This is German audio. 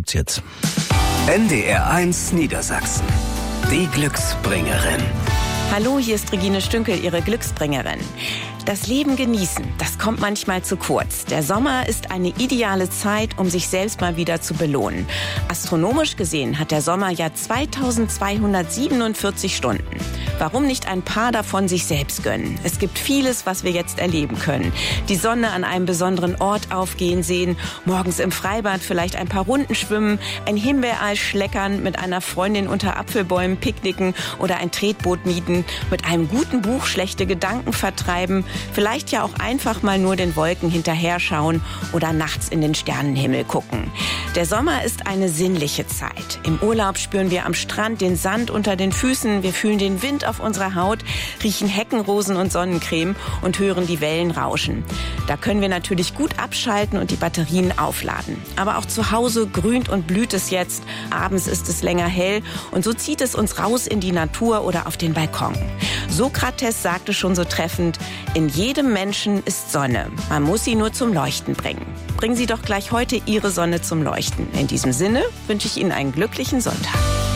gibt's jetzt. NDR1 Niedersachsen. Die Glücksbringerin. Hallo, hier ist Regine Stünkel, Ihre Glücksbringerin. Das Leben genießen, das kommt manchmal zu kurz. Der Sommer ist eine ideale Zeit, um sich selbst mal wieder zu belohnen. Astronomisch gesehen hat der Sommer ja 2247 Stunden. Warum nicht ein paar davon sich selbst gönnen? Es gibt vieles, was wir jetzt erleben können. Die Sonne an einem besonderen Ort aufgehen sehen, morgens im Freibad vielleicht ein paar Runden schwimmen, ein Himbeereis schleckern, mit einer Freundin unter Apfelbäumen picknicken oder ein Tretboot mieten, mit einem guten Buch schlechte Gedanken vertreiben, vielleicht ja auch einfach mal nur den Wolken hinterher schauen oder nachts in den Sternenhimmel gucken. Der Sommer ist eine sinnliche Zeit. Im Urlaub spüren wir am Strand den Sand unter den Füßen, wir fühlen den Wind auf unserer Haut, riechen Heckenrosen und Sonnencreme und hören die Wellen rauschen. Da können wir natürlich gut abschalten und die Batterien aufladen. Aber auch zu Hause grünt und blüht es jetzt, abends ist es länger hell und so zieht es uns raus in die Natur oder auf den Balkon. Sokrates sagte schon so treffend, in jedem Menschen ist Sonne, man muss sie nur zum Leuchten bringen. Bringen Sie doch gleich heute Ihre Sonne zum Leuchten. In diesem Sinne wünsche ich Ihnen einen glücklichen Sonntag.